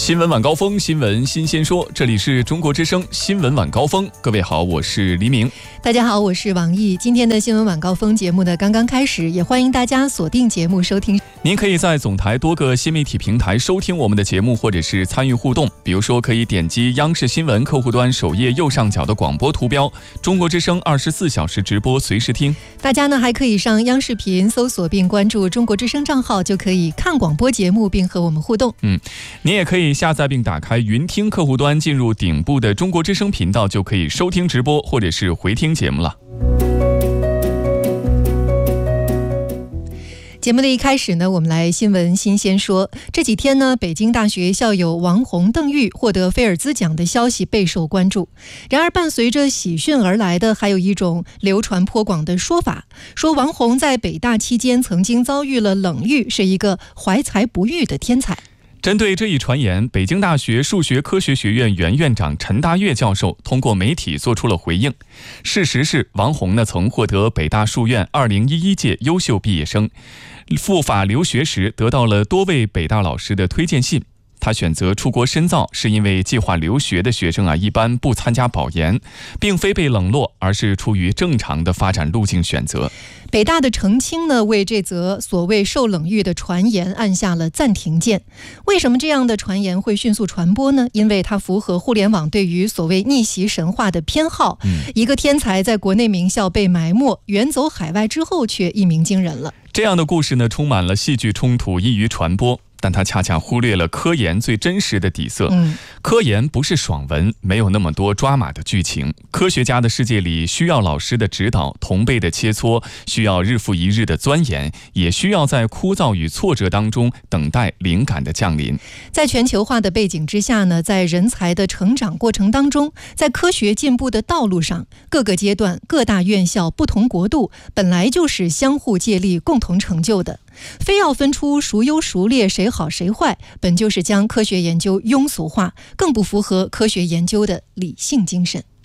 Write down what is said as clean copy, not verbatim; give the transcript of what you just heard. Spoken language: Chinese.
新闻晚高峰，新闻新鲜说，这里是中国之声新闻晚高峰。各位好，我是黎明。 大家好，我是王毅。今天的新闻晚高峰节目呢刚刚开始，也欢迎大家锁定节目收听。 您可以在总台多个新媒体平台收听我们的节目，或者是参与互动。比如说，可以点击央视新闻客户端首页右上角的广播图标，中国之声24小时直播，随时听。 大家呢还可以上央视频搜索并关注中国之声账号，就可以看广播节目并和我们互动。 您也可以下载并打开云听客户端，进入顶部的中国之声频道，就可以收听直播或者是回听节目了。 节目的一开始呢，我们来新闻新鲜说。这几天呢，北京大学校友王红、邓玉获得菲尔兹奖的消息备受关注。然而，伴随着喜讯而来的，还有一种流传颇广的说法，说王红在北大期间曾经遭遇了冷遇，是一个怀才不遇的天才。 针对这一传言，北京大学数学科学学院原院长陈大跃教授通过媒体做出了回应。事实是，王红曾获得北大数院2011届优秀毕业生，赴法留学时得到了多位北大老师的推荐信。他选择出国深造，是因为计划留学的学生一般不参加保研，并非被冷落，而是出于正常的发展路径选择。 北大的澄清呢，为这则所谓受冷遇的传言按下了暂停键。为什么这样的传言会迅速传播呢？因为它符合互联网对于所谓逆袭神话的偏好。一个天才在国内名校被埋没，远走海外之后却一鸣惊人了。 这样的故事呢，充满了戏剧冲突，易于传播。但他恰恰忽略了科研最真实的底色。科研不是爽文，没有那么多抓马的剧情。科学家的世界里需要老师的指导，同辈的切磋，需要日复一日的钻研，也需要在枯燥与挫折当中等待灵感的降临。 在全球化的背景之下呢，在人才的成长过程当中，在科学进步的道路上，各个阶段、各大院校、不同国度，本来就是相互借力、共同成就的。非要分出孰优孰劣、谁好谁坏，本就是将科学研究庸俗化，更不符合科学研究的理性精神。